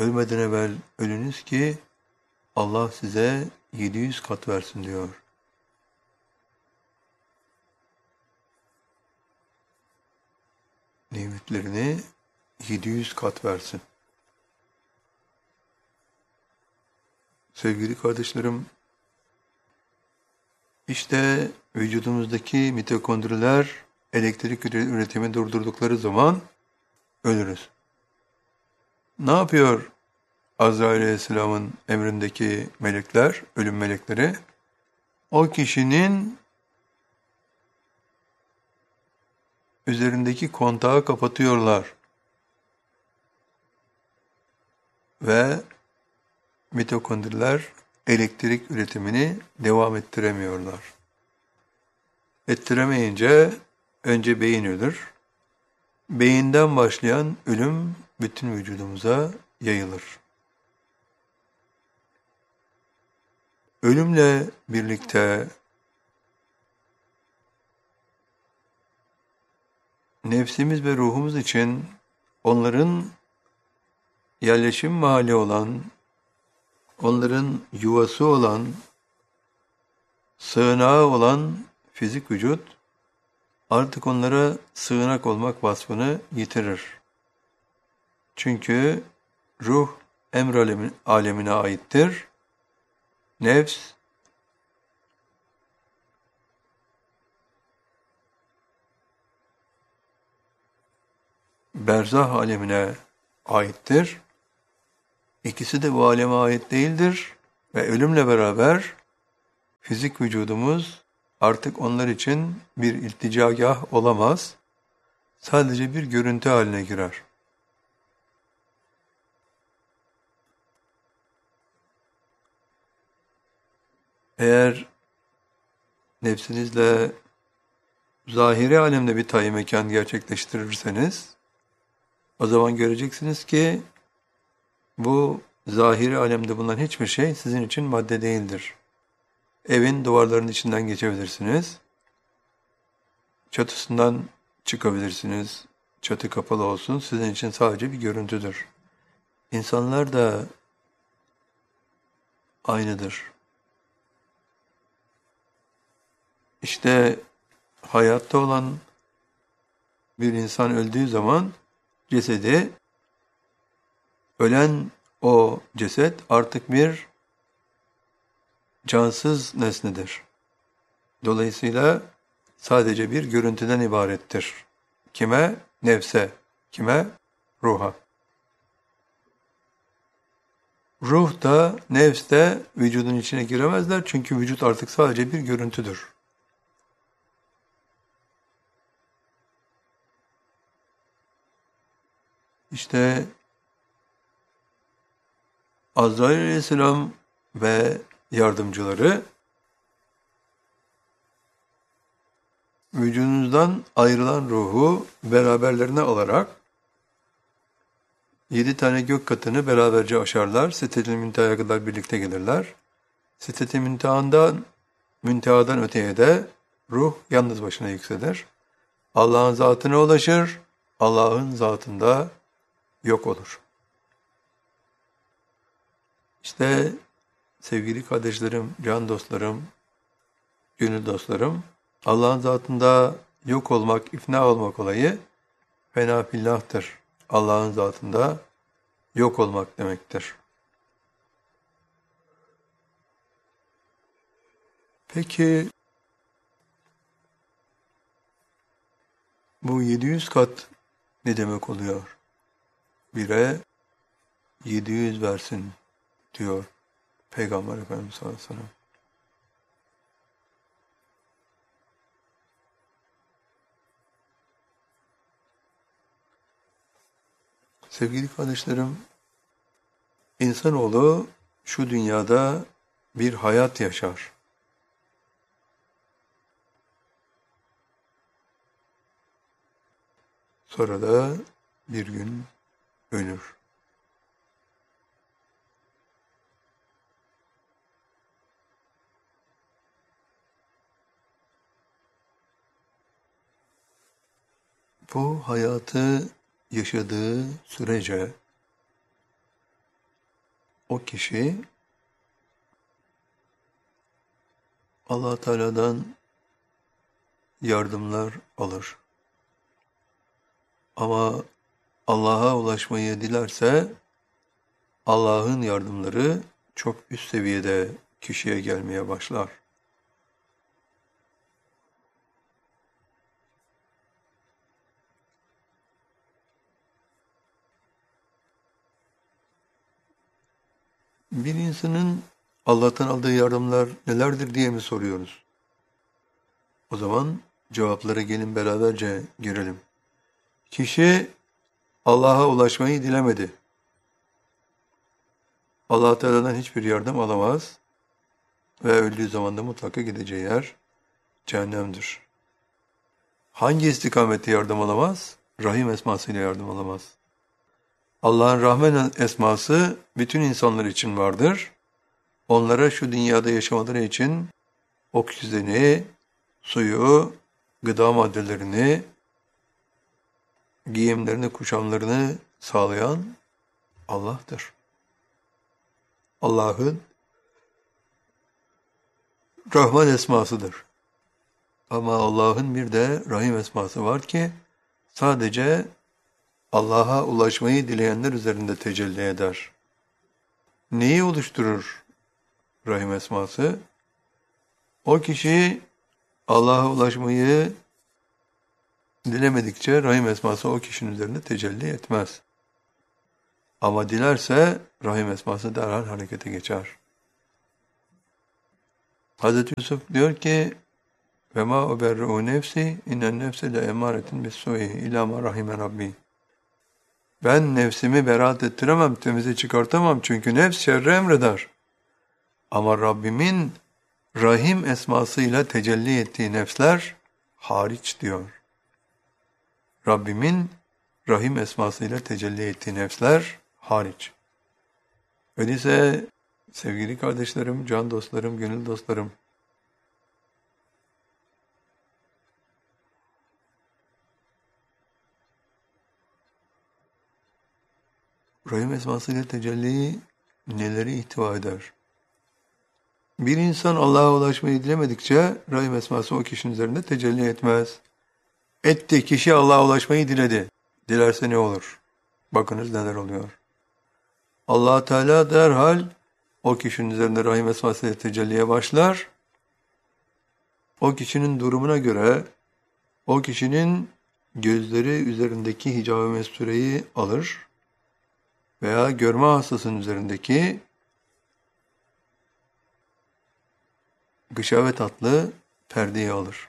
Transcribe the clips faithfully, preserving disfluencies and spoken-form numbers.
Ölmeden evvel ölünüz ki Allah size yedi yüz kat versin diyor. Nimetlerini yedi yüz kat versin. Sevgili kardeşlerim, işte vücudumuzdaki mitokondriler elektrik üretimi durdurdukları zaman ölürüz. Ne yapıyor Azrail Aleyhisselam'ın emrindeki melekler, ölüm melekleri? O kişinin üzerindeki kontağı kapatıyorlar ve mitokondriler elektrik üretimini devam ettiremiyorlar. Ettiremeyince önce beyin ölür. Beyinden başlayan ölüm bütün vücudumuza yayılır. Ölümle birlikte nefsimiz ve ruhumuz için onların yerleşim mahalli olan, onların yuvası olan, sığınağı olan fizik vücut artık onlara sığınak olmak vasfını yitirir. Çünkü ruh emr alemine aittir. Nefs berzah alemine aittir. İkisi de bu aleme ait değildir ve ölümle beraber fizik vücudumuz artık onlar için bir ilticagah olamaz. Sadece bir görüntü haline girer. Eğer nefsinizle zahiri alemde bir tayin mekan gerçekleştirirseniz, o zaman göreceksiniz ki bu zahiri alemde bulunan hiçbir şey sizin için madde değildir. Evin duvarlarının içinden geçebilirsiniz. Çatısından çıkabilirsiniz. Çatı kapalı olsun. Sizin için sadece bir görüntüdür. İnsanlar da aynıdır. İşte hayatta olan bir insan öldüğü zaman cesedi, ölen o ceset artık bir cansız nesnedir. Dolayısıyla sadece bir görüntüden ibarettir. Kime? Nefse. Kime? Ruha. Ruh da, nefs de vücudun içine giremezler çünkü vücut artık sadece bir görüntüdür. İşte Azrail Aleyhisselam ve yardımcıları vücudunuzdan ayrılan ruhu beraberlerine alarak yedi tane gök katını beraberce aşarlar. Sidet-i Münteha'ya kadar birlikte gelirler. Sidet-i Münteha'dan, Münteha'dan öteye de ruh yalnız başına yükselir. Allah'ın zatına ulaşır, Allah'ın zatında yok olur. İşte sevgili kardeşlerim, can dostlarım, gönül dostlarım, Allah'ın zatında yok olmak, ifna olmak olayı fena fillahtır. Allah'ın zatında yok olmak demektir. Peki bu yedi yüz kat ne demek oluyor? Bire yedi yüz versin diyor Peygamber Efendimiz sallallahu aleyhi ve sellem. Sevgili kardeşlerim, insanoğlu şu dünyada bir hayat yaşar. Sonra da bir gün ölür. Bu hayatı yaşadığı sürece o kişi Allah Teala'dan yardımlar alır. Ama Allah'a ulaşmayı dilerse Allah'ın yardımları çok üst seviyede kişiye gelmeye başlar. Bir insanın Allah'tan aldığı yardımlar nelerdir diye mi soruyoruz? O zaman cevaplara gelin beraberce görelim. Kişi Allah'a ulaşmayı dilemedi. Allah Teala'dan hiçbir yardım alamaz ve öldüğü zaman da mutlaka gideceği yer cehennemdir. Hangi istikamette yardım alamaz? Rahim esmasıyla yardım alamaz. Allah'ın Rahman esması bütün insanlar için vardır. Onlara şu dünyada yaşamaları için oksijeni, suyu, gıda maddelerini, giyimlerini, kuşamlarını sağlayan Allah'tır. Allah'ın Rahman esmasıdır. Ama Allah'ın bir de Rahim esması var ki sadece Allah'a ulaşmayı dileyenler üzerinde tecelli eder. Neyi oluşturur Rahim esması? O kişi Allah'a ulaşmayı dilemedikçe Rahim esması o kişinin üzerinde tecelli etmez. Ama dilerse Rahim esması derhal harekete geçer. Hazreti Yusuf diyor ki وَمَا اُبَرِّعُ نَفْسِ اِنَّ النَّفْسَ لَاَمَارَةٍ بِالسُّوءِ اِلَّا مَا رَحِمَ رَبِّي. Ben nefsimi beraat ettiremem, temize çıkartamam çünkü nefs şerri emreder. Ama Rabbimin Rahim esmasıyla tecelli ettiği nefsler hariç diyor. Rabbimin Rahim esmasıyla tecelli ettiği nefsler hariç. Öyleyse sevgili kardeşlerim, can dostlarım, gönül dostlarım, Rahim esmasıyla tecelli neleri ihtiva eder? Bir insan Allah'a ulaşmayı dilemedikçe Rahim esması o kişinin üzerinde tecelli etmez. Etti, kişi Allah'a ulaşmayı diledi. Dilerse ne olur? Bakınız neler oluyor. Allah Teala derhal o kişinin üzerinde Rahim esmasıyla tecelliye başlar. O kişinin durumuna göre o kişinin gözleri üzerindeki hicab-ı mestureyi alır veya görme hastasının üzerindeki gışavet adlı perdeyi alır.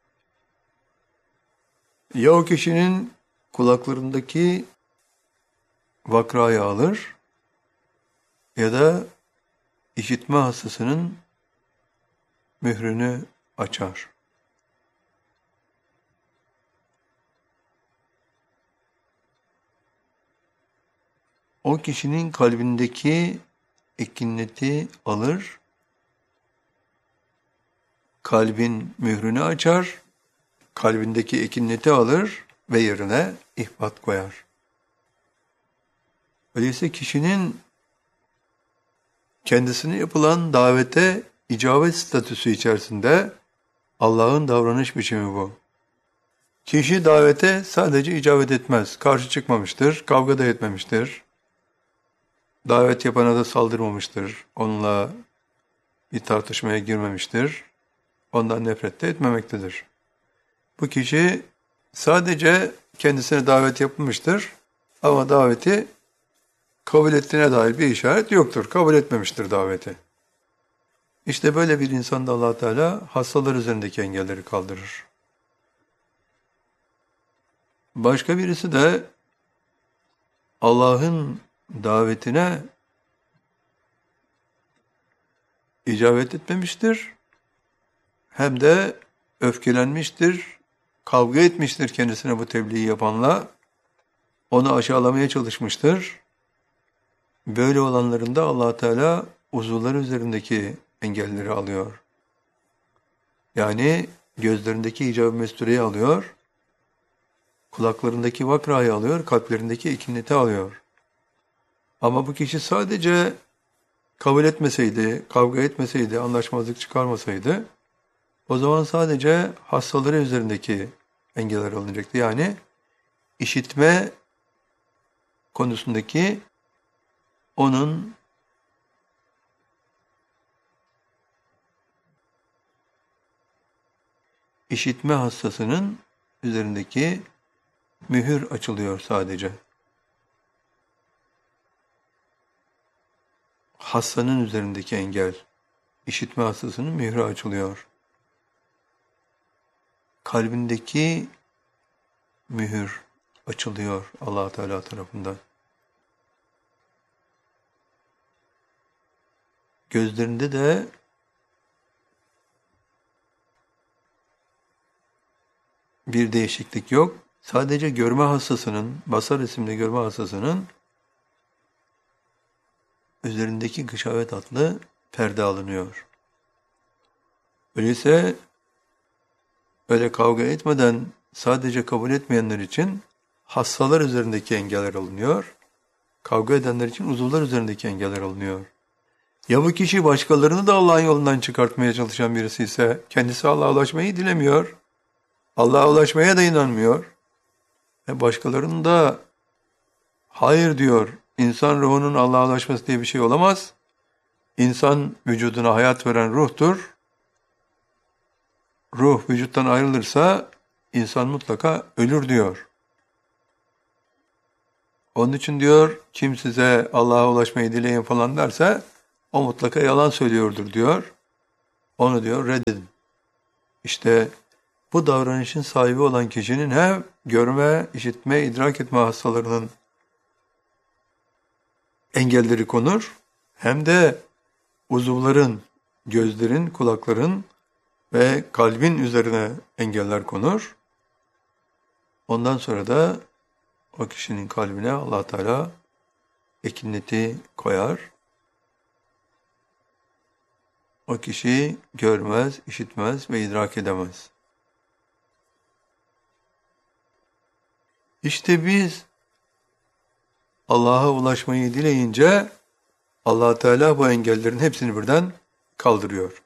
Ya o kişinin kulaklarındaki vakrayı alır ya da işitme hastasının mührünü açar. O kişinin kalbindeki ekineti alır, kalbin mührünü açar, kalbindeki ekineti alır ve yerine ihbat koyar. Öyleyse kişinin kendisine yapılan davete icabet statüsü içerisinde Allah'ın davranış biçimi bu. Kişi davete sadece icabet etmez, karşı çıkmamıştır, kavga da etmemiştir. Davet yapana da saldırmamıştır, onunla bir tartışmaya girmemiştir, ondan nefret de etmemektedir. Bu kişi sadece kendisine davet yapılmıştır ama daveti kabul ettiğine dair bir işaret yoktur, kabul etmemiştir daveti. İşte böyle bir insanda Allah Teala hastalar üzerindeki engelleri kaldırır. Başka birisi de Allah'ın davetine icabet etmemiştir, hem de öfkelenmiştir, kavga etmiştir kendisine bu tebliği yapanla, onu aşağılamaya çalışmıştır. Böyle olanların da Allah Teala uzuvları üzerindeki engelleri alıyor. Yani gözlerindeki icab-ı mestureyi alıyor, kulaklarındaki vakrayı alıyor, kalplerindeki ekineti alıyor. Ama bu kişi sadece kabul etmeseydi, kavga etmeseydi, anlaşmazlık çıkarmasaydı, o zaman sadece hastaları üzerindeki engeller alınacaktı. Yani işitme konusundaki onun işitme hastasının üzerindeki mühür açılıyor sadece. Hastanın üzerindeki engel, işitme hastasının mührü açılıyor. Kalbindeki mühür açılıyor Allah Teala tarafından. Gözlerinde de bir değişiklik yok. Sadece görme hastasının, basar isimli görme hastasının üzerindeki gışavet adlı perde alınıyor. Öyleyse öyle kavga etmeden sadece kabul etmeyenler için hastalar üzerindeki engeller alınıyor. Kavga edenler için uzuvlar üzerindeki engeller alınıyor. Ya bu kişi başkalarını da Allah'ın yolundan çıkartmaya çalışan birisi ise kendisi Allah'a ulaşmayı dilemiyor. Allah'a ulaşmaya da inanmıyor. E başkalarının da hayır diyor. İnsan ruhunun Allah'a ulaşması diye bir şey olamaz. İnsan vücuduna hayat veren ruhtur. Ruh vücuttan ayrılırsa insan mutlaka ölür diyor. Onun için diyor kim size Allah'a ulaşmayı dileyin falan derse o mutlaka yalan söylüyordur diyor. Onu diyor reddedin. İşte bu davranışın sahibi olan kişinin hem görme, işitme, idrak etme hastalarının engelleri konur, hem de uzuvların, gözlerin, kulakların ve kalbin üzerine engeller konur. Ondan sonra da o kişinin kalbine Allah Teala ekineti koyar. O kişi görmez, işitmez ve idrak edemez. İşte biz Allah'a ulaşmayı dileyince Allah Teala bu engellerin hepsini birden kaldırıyor.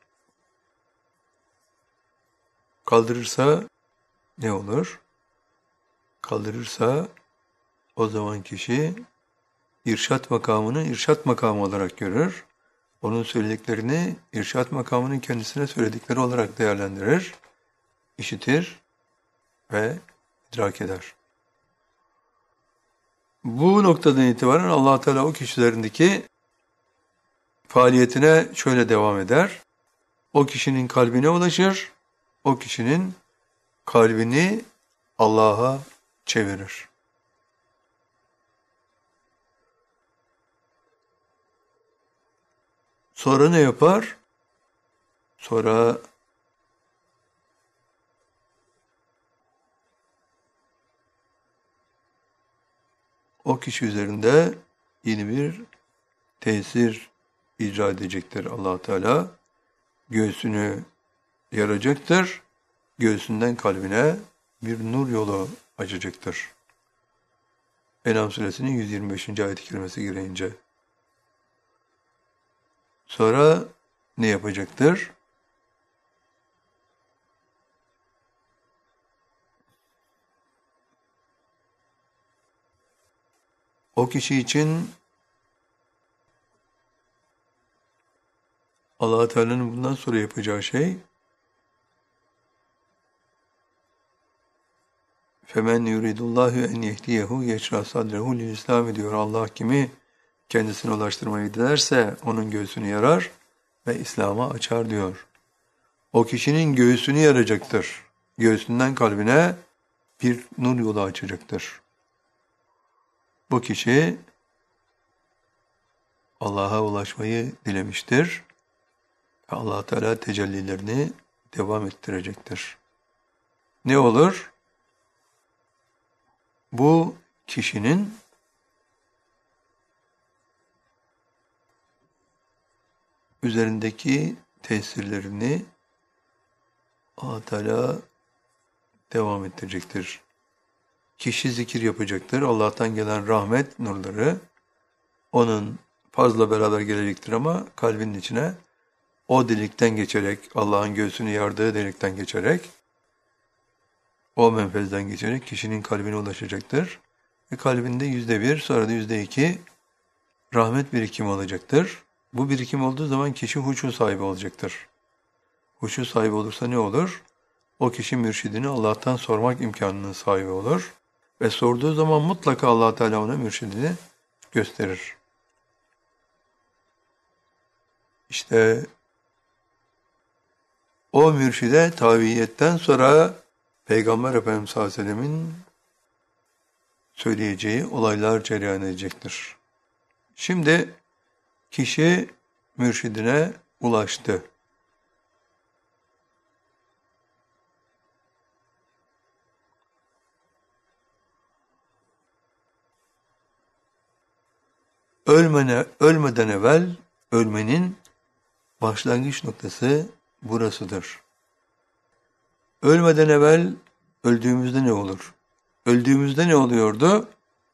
Kaldırırsa ne olur? Kaldırırsa o zaman kişi irşat makamını irşat makamı olarak görür. Onun söylediklerini irşat makamının kendisine söyledikleri olarak değerlendirir, işitir ve idrak eder. Bu noktadan itibaren Allah Teala o kişilerindeki faaliyetine şöyle devam eder. O kişinin kalbine ulaşır, o kişinin kalbini Allah'a çevirir. Sonra ne yapar? Sonra o kişi üzerinde yeni bir tesir icra edecektir Allah Teala. Göğsünü yaracaktır. Göğsünden kalbine bir nur yolu açacaktır. En'am suresinin yüz yirmi beşinci ayet-i kerimesi gereğince. Sonra ne yapacaktır? O kişi için Allah Teala'nın bundan sonra yapacağı şey فَمَنْ يُرِدُ اللّٰهُ اَنْ يَهْدِيَهُ يَشْرَى صَدْرَهُ لِلْإِسْلَامِ diyor. Allah kimi kendisine ulaştırmayı dilerse onun göğsünü yarar ve İslam'a açar diyor. O kişinin göğsünü yaracaktır. Göğsünden kalbine bir nur yolu açacaktır. Bu kişi Allah'a ulaşmayı dilemiştir. Allah Teala tecellilerini devam ettirecektir. Ne olur? Bu kişinin üzerindeki tesirlerini Allah Teala devam ettirecektir. Kişi zikir yapacaktır. Allah'tan gelen rahmet nurları onun fazla beraber gelecektir ama kalbinin içine o delikten geçerek, Allah'ın göğsünü yardığı delikten geçerek, o menfezden geçerek kişinin kalbine ulaşacaktır. Ve kalbinde yüzde bir, sonra da yüzde iki rahmet birikimi olacaktır. Bu birikim olduğu zaman kişi huşu sahibi olacaktır. Huşu sahibi olursa ne olur? O kişi mürşidini Allah'tan sormak imkanının sahibi olur. Ve sorduğu zaman mutlaka Allah Teala ona mürşidini gösterir. İşte o mürşide tabiiyetten sonra Peygamber Efendimiz sallallahu aleyhi ve sellemin söyleyeceği olaylar cereyan edecektir. Şimdi kişi mürşidine ulaştı. Ölmene, ölmeden evvel ölmenin başlangıç noktası burasıdır. Ölmeden evvel öldüğümüzde ne olur? Öldüğümüzde ne oluyordu?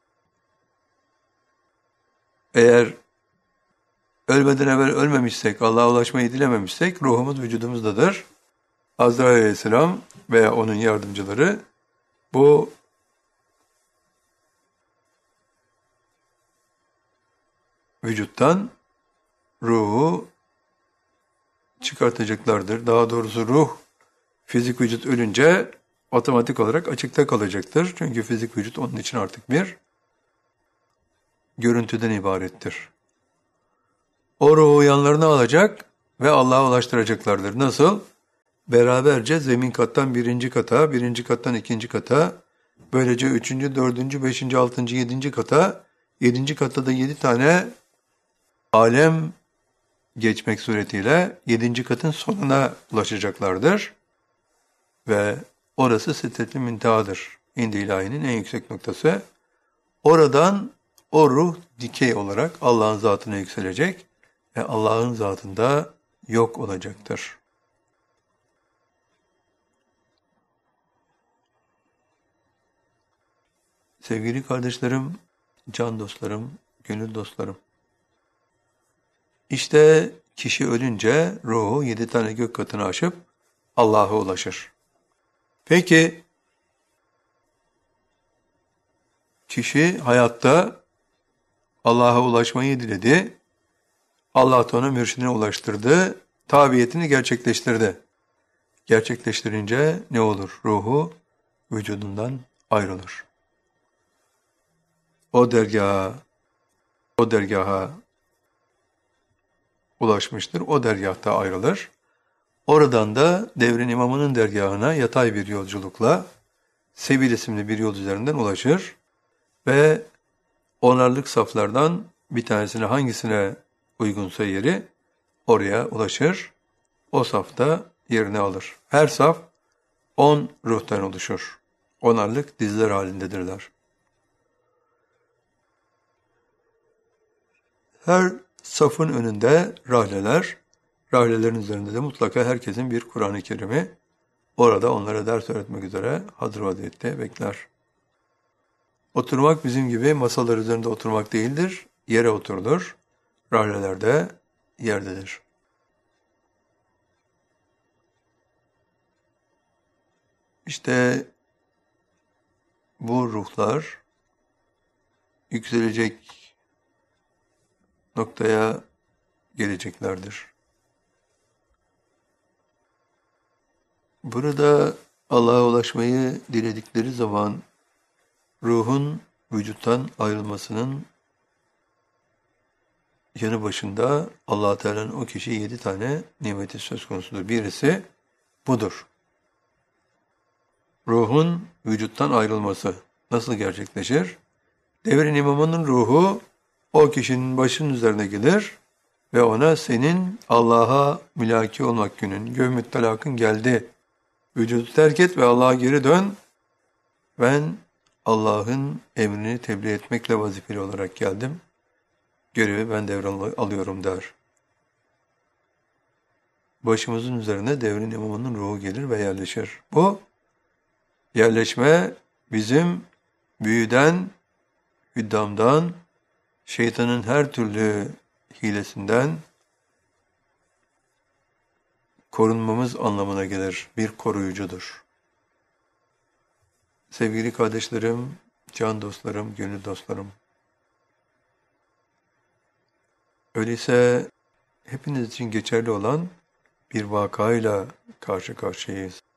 Eğer ölmeden evvel ölmemişsek, Allah'a ulaşmayı dilememişsek ruhumuz vücudumuzdadır. Azrail Aleyhisselam veya onun yardımcıları bu vücuttan ruhu çıkartacaklardır. Daha doğrusu ruh, fizik vücut ölünce otomatik olarak açıkta kalacaktır. Çünkü fizik vücut onun için artık bir görüntüden ibarettir. O ruhu yanlarına alacak ve Allah'a ulaştıracaklardır. Nasıl? Beraberce zemin kattan birinci kata, birinci kattan ikinci kata, böylece üçüncü, dördüncü, beşinci, altıncı, yedinci kata, yedinci katta da yedi tane alem geçmek suretiyle yedinci katın sonuna ulaşacaklardır. Ve orası Sidret-i Münteha'dır. İndi ilahinin en yüksek noktası. Oradan o ruh dikey olarak Allah'ın zatına yükselecek ve Allah'ın zatında yok olacaktır. Sevgili kardeşlerim, can dostlarım, gönül dostlarım. İşte kişi ölünce ruhu yedi tane gök katını aşıp Allah'a ulaşır. Peki kişi hayatta Allah'a ulaşmayı diledi. Allah da ona mürşidine ulaştırdı. Tabiyetini gerçekleştirdi. Gerçekleştirince ne olur? Ruhu vücudundan ayrılır. O dergaha, o dergaha ulaşmıştır. O dergahta ayrılır. Oradan da devrin imamının dergahına yatay bir yolculukla Sebil isimli bir yol üzerinden ulaşır ve onarlık saflardan bir tanesine hangisine uygunsa yeri oraya ulaşır. O safta yerini alır. Her saf on ruhtan oluşur. Onarlık dizler halindedirler. Her safın önünde rahleler, rahlelerin üzerinde de mutlaka herkesin bir Kur'an-ı Kerim'i orada onlara ders öğretmek üzere hazır vaziyette bekler. Oturmak bizim gibi masalar üzerinde oturmak değildir, yere oturulur. Rahleler de yerdedir. İşte bu ruhlar yükselecek noktaya geleceklerdir. Burada Allah'a ulaşmayı diledikleri zaman ruhun vücuttan ayrılmasının yanı başında Allah Teala'nın o kişiye yedi tane nimeti söz konusudur. Birisi budur. Ruhun vücuttan ayrılması nasıl gerçekleşir? Devrin imamının ruhu o kişinin başının üzerine gelir ve ona senin Allah'a mülaki olmak günün, gövmüt talakın geldi. Vücudu terk et ve Allah'a geri dön. Ben Allah'ın emrini tebliğ etmekle vazifeli olarak geldim. Görevi ben devralıyorum der. Başımızın üzerine devrin imamının ruhu gelir ve yerleşir. Bu yerleşme bizim büyüden, hüddamdan, şeytanın her türlü hilesinden korunmamız anlamına gelir. Bir koruyucudur. Sevgili kardeşlerim, can dostlarım, gönül dostlarım. Öyleyse hepiniz için geçerli olan bir vakayla karşı karşıyayız.